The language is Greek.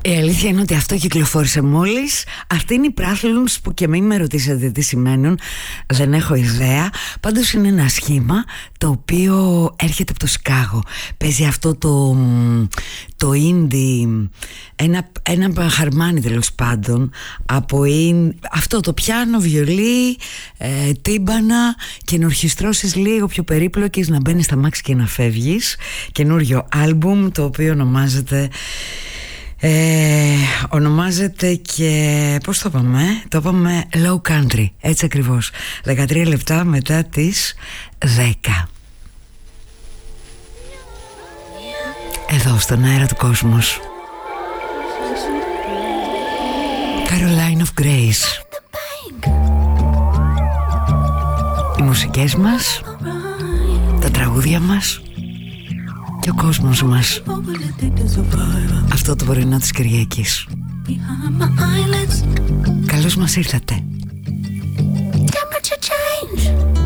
Η αλήθεια είναι ότι αυτό κυκλοφόρησε μόλις. Αυτή είναι η Prathluns που και μην με ρωτήσετε τι σημαίνουν. Δεν έχω ιδέα. Πάντως είναι ένα σχήμα το οποίο έρχεται από το Σικάγο. Παίζει αυτό το indie, ένα χαρμάνι τέλος πάντων. Από αυτό το πιάνο, βιολί, τύμπανα και να ορχιστρώσεις λίγο πιο περίπλοκες, να μπαίνεις στα μάξι και να φεύγεις. Καινούριο άλμπουμ το οποίο ονομάζεται και πώς το είπαμε? Το είπαμε Low Country, έτσι ακριβώς. 13 λεπτά μετά τις 10. Εδώ στον αέρα του κόσμους, Caroline of Grace. Οι μουσικές μας, τα τραγούδια μας και ο κόσμος μας. Αυτό το πρωινό της Κυριακής. Καλώς μας ήρθατε. Temperature change.